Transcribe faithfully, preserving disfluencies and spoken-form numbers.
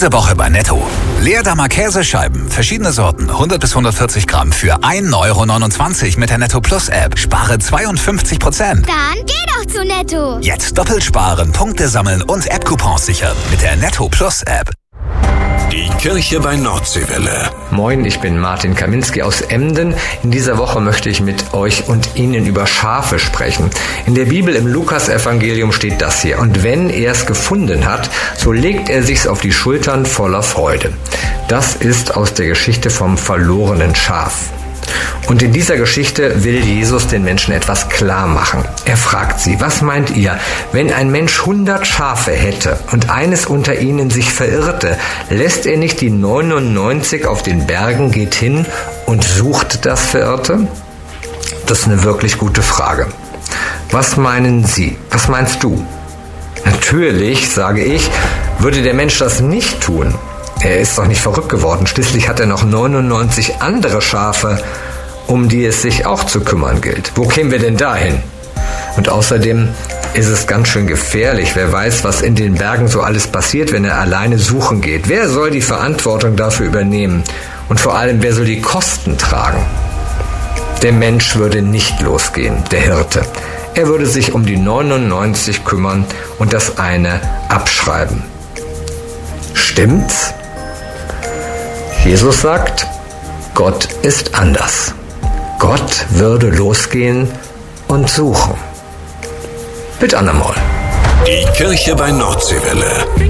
Diese Woche bei Netto. Leerdammer Käsescheiben, verschiedene Sorten, hundert bis hundertvierzig Gramm für ein Euro neunundzwanzig mit der Netto Plus App. Spare zweiundfünfzig Prozent. Dann geh doch zu Netto. Jetzt doppelt sparen, Punkte sammeln und App-Coupons sichern mit der Netto Plus App. Die Kirche bei Nordseewelle. Moin, ich bin Martin Kaminski aus Emden. In dieser Woche möchte ich mit euch und Ihnen über Schafe sprechen. In der Bibel im Lukas-Evangelium steht das hier. Und wenn er es gefunden hat, so legt er sich's auf die Schultern voller Freude. Das ist aus der Geschichte vom verlorenen Schaf. Und in dieser Geschichte will Jesus den Menschen etwas klar machen. Er fragt sie, was meint ihr, wenn ein Mensch hundert Schafe hätte und eines unter ihnen sich verirrte, lässt er nicht die neunundneunzig auf den Bergen, geht hin und sucht das Verirrte? Das ist eine wirklich gute Frage. Was meinen Sie? Was meinst du? Natürlich, sage ich, würde der Mensch das nicht tun. Er ist doch nicht verrückt geworden. Schließlich hat er noch neunundneunzig andere Schafe, um die es sich auch zu kümmern gilt. Wo kämen wir denn dahin? Und außerdem ist es ganz schön gefährlich. Wer weiß, was in den Bergen so alles passiert, wenn er alleine suchen geht. Wer soll die Verantwortung dafür übernehmen? Und vor allem, wer soll die Kosten tragen? Der Mensch würde nicht losgehen, der Hirte. Er würde sich um die neunundneunzig kümmern und das eine abschreiben. Stimmt's? Jesus sagt, Gott ist anders. Gott würde losgehen und suchen. Bis andermal. Die Kirche bei Nordseewelle.